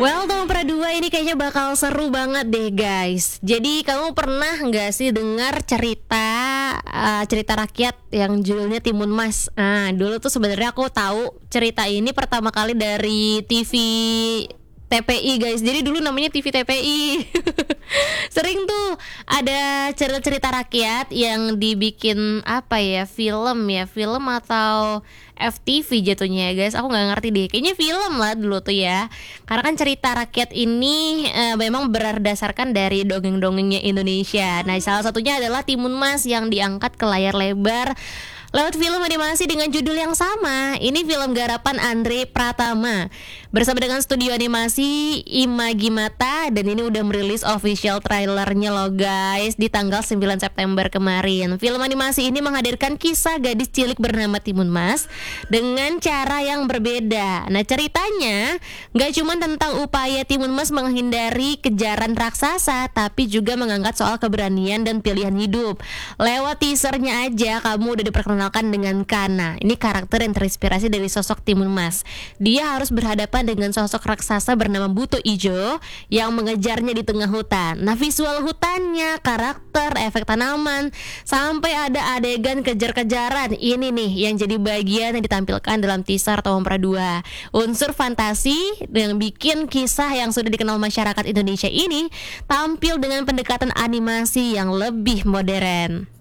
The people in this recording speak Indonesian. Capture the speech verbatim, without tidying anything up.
Well, nomor dua ini kayaknya bakal seru banget deh guys. Jadi kamu pernah nggak sih dengar cerita uh, cerita rakyat yang judulnya Timun Mas? Nah, dulu tuh sebenarnya aku tahu cerita ini pertama kali dari T V T P I guys. Jadi dulu namanya T V T P I. Sering tuh ada cerita-cerita rakyat yang dibikin apa ya, film ya, film atau F T V jatuhnya ya guys. Aku nggak ngerti deh. Kayaknya film lah dulu tuh ya. Karena kan cerita rakyat ini eh, memang berdasarkan dari dongeng-dongengnya Indonesia. Nah, salah satunya adalah Timun Mas yang diangkat ke layar lebar lewat film animasi dengan judul yang sama. Ini film garapan Andre Pratama bersama dengan studio animasi Imagimata, dan ini udah merilis official trailernya loh guys di tanggal sembilan September kemarin. Film animasi ini menghadirkan kisah gadis cilik bernama Timun Mas dengan cara yang berbeda. Nah, ceritanya gak cuma tentang upaya Timun Mas menghindari kejaran raksasa, tapi juga mengangkat soal keberanian dan pilihan hidup. Lewat teasernya aja kamu udah diperkenalkan dengan Kana. Ini karakter yang terinspirasi dari sosok Timun Mas. Dia harus berhadapan dengan sosok raksasa bernama Buto Ijo yang mengejarnya di tengah hutan. Nah, visual hutannya, karakter, efek tanaman, sampai ada adegan kejar-kejaran, ini nih yang jadi bagian yang ditampilkan dalam teaser Tomra dua. Unsur fantasi yang bikin kisah yang sudah dikenal masyarakat Indonesia ini tampil dengan pendekatan animasi yang lebih modern.